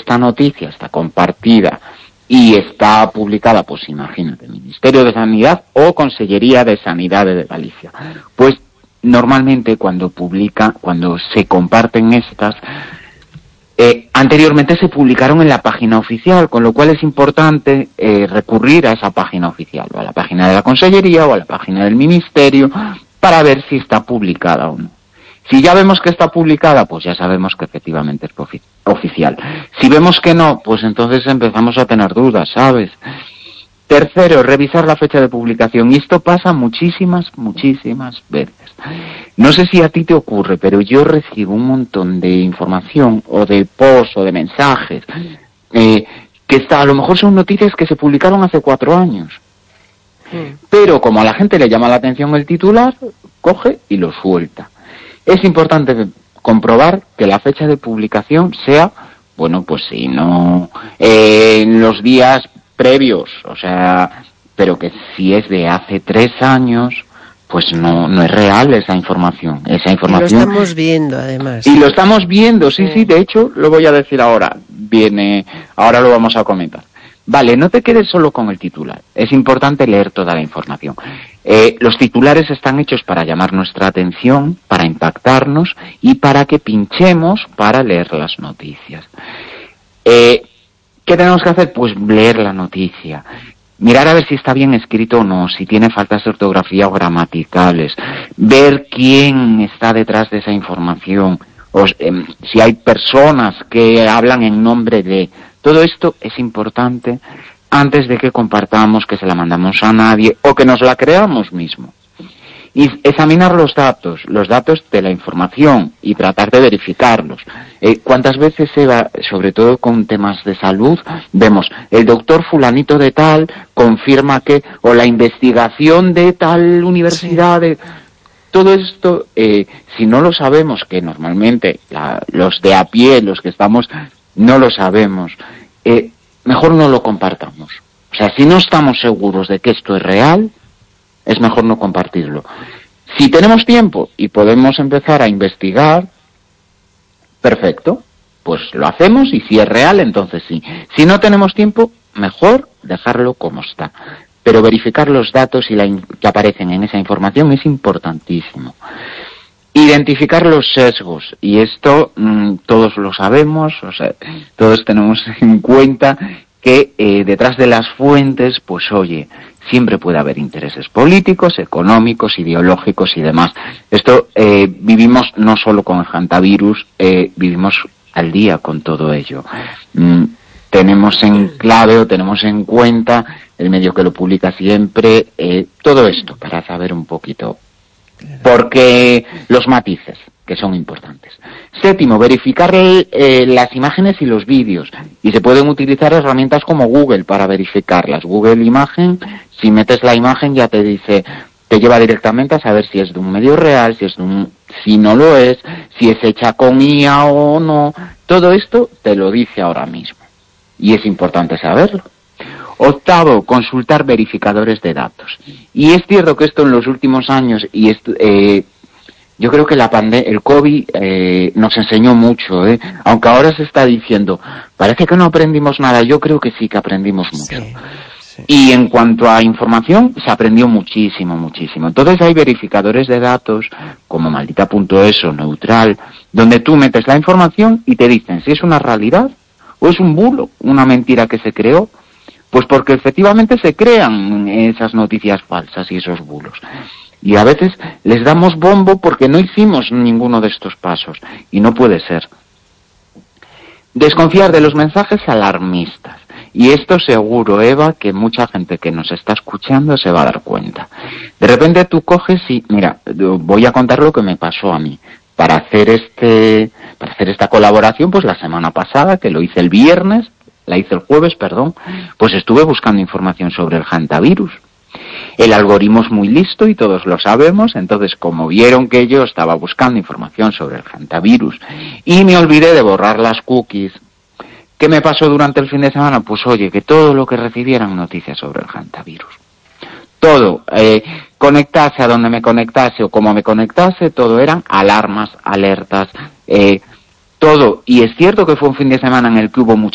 esta noticia está compartida y está publicada, pues imagínate, Ministerio de Sanidad o Consellería de Sanidad de Galicia, pues normalmente cuando se comparten estas, anteriormente se publicaron en la página oficial, con lo cual es importante recurrir a esa página oficial, o a la página de la Consellería o a la página del Ministerio, para ver si está publicada o no. Si ya vemos que está publicada, pues ya sabemos que efectivamente es oficial. Si vemos que no, pues entonces empezamos a tener dudas, ¿sabes? Tercero, revisar la fecha de publicación. Y esto pasa muchísimas veces. No sé si a ti te ocurre, pero yo recibo un montón de información, o de posts, o de mensajes, que a lo mejor son noticias que se publicaron hace 4 años. Pero como a la gente le llama la atención el titular, coge y lo suelta. Es importante comprobar que la fecha de publicación sea, bueno, pues si no en los días previos, o sea, pero que si es de hace 3 años, pues no es real esa información. Esa información. Y lo estamos viendo, además. Y lo estamos viendo, sí, de hecho, lo voy a decir ahora. Ahora lo vamos a comentar. Vale, no te quedes solo con el titular. Es importante leer toda la información. Los titulares están hechos para llamar nuestra atención, para impactarnos y para que pinchemos para leer las noticias. ¿Qué tenemos que hacer? Pues leer la noticia. Mirar a ver si está bien escrito o no, si tiene faltas de ortografía o gramaticales. Ver quién está detrás de esa información. Si hay personas que hablan en nombre de... Todo esto es importante antes de que compartamos, que se la mandamos a nadie o que nos la creamos mismo. Y examinar los datos de la información y tratar de verificarlos. ¿Cuántas veces, Eva, sobre todo con temas de salud, vemos el doctor fulanito de tal confirma que, o la investigación de tal universidad, todo esto, si no lo sabemos, que normalmente los de a pie, los que estamos, no lo sabemos, mejor no lo compartamos. O sea, si no estamos seguros de que esto es real, es mejor no compartirlo. Si tenemos tiempo y podemos empezar a investigar, perfecto, pues lo hacemos, y si es real, entonces sí. Si no tenemos tiempo, mejor dejarlo como está. Pero verificar los datos que aparecen en esa información es importantísimo. Identificar los sesgos, y esto todos lo sabemos, o sea, todos tenemos en cuenta que detrás de las fuentes, pues oye, siempre puede haber intereses políticos, económicos, ideológicos y demás. Esto vivimos no solo con el hantavirus, vivimos al día con todo ello. Tenemos en clave o tenemos en cuenta el medio que lo publica siempre, todo esto para saber un poquito. Porque los matices, que son importantes. Séptimo, verificar las imágenes y los vídeos. Y se pueden utilizar herramientas como Google para verificarlas. Google Imagen, si metes la imagen ya te dice, te lleva directamente a saber si es de un medio real, si no lo es, si es hecha con IA o no. Todo esto te lo dice ahora mismo. Y es importante saberlo. Octavo, consultar verificadores de datos. Y es cierto que esto en los últimos años, y yo creo que el COVID nos enseñó mucho, aunque ahora se está diciendo, parece que no aprendimos nada, yo creo que sí que aprendimos mucho. Sí. Y en cuanto a información, se aprendió muchísimo. Entonces hay verificadores de datos, como Maldita.es o Neutral, donde tú metes la información y te dicen si es una realidad o es un bulo, una mentira que se creó. Pues porque efectivamente se crean esas noticias falsas y esos bulos. Y a veces les damos bombo porque no hicimos ninguno de estos pasos. Y no puede ser. Desconfiar de los mensajes alarmistas. Y esto seguro, Eva, que mucha gente que nos está escuchando se va a dar cuenta. De repente tú coges y, mira, voy a contar lo que me pasó a mí. Para hacer esta colaboración, pues la semana pasada, que lo hice el viernes, la hice el jueves, pues estuve buscando información sobre el hantavirus. El algoritmo es muy listo y todos lo sabemos, entonces como vieron que yo estaba buscando información sobre el hantavirus y me olvidé de borrar las cookies, ¿qué me pasó durante el fin de semana? Pues oye, que todo lo que recibieran noticias sobre el hantavirus. Todo, conectase a donde me conectase o como me conectase, todo eran alarmas, alertas, todo. Y es cierto que fue un fin de semana en el que hubo mucha